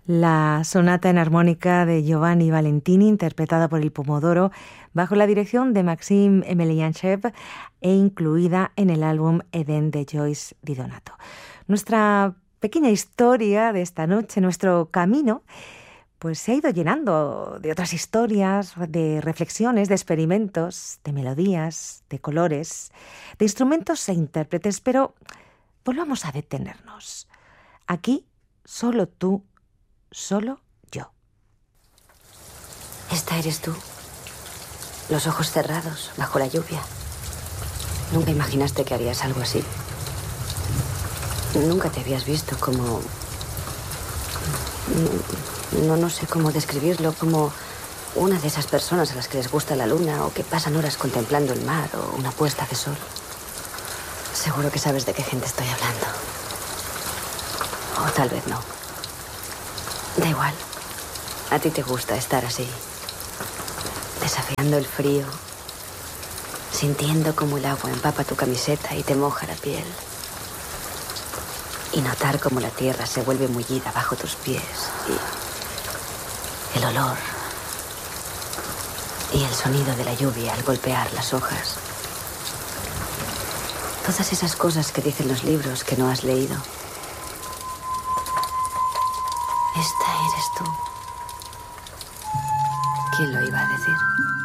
La sonata en armónica de Giovanni Valentini, interpretada por el Pomodoro, bajo la dirección de Maxim Emelianchev e incluida en el álbum Eden de Joyce Di Donato. Nuestra pequeña historia de esta noche, nuestro camino, pues se ha ido llenando de otras historias, de reflexiones, de experimentos, de melodías, de colores, de instrumentos e intérpretes, pero volvamos a detenernos. Aquí, solo tú, solo yo. Esta eres tú. Los ojos cerrados, bajo la lluvia. Nunca imaginaste que harías algo así. Nunca te habías visto como... No sé cómo describirlo, como una de esas personas a las que les gusta la luna o que pasan horas contemplando el mar o una puesta de sol. Seguro que sabes de qué gente estoy hablando. O tal vez no. Da igual. A ti te gusta estar así, desafiando el frío, sintiendo cómo el agua empapa tu camiseta y te moja la piel. Y notar cómo la tierra se vuelve mullida bajo tus pies. Y el olor. Y el sonido de la lluvia al golpear las hojas. Todas esas cosas que dicen los libros que no has leído. Esta eres tú. ¿Quién lo iba a decir?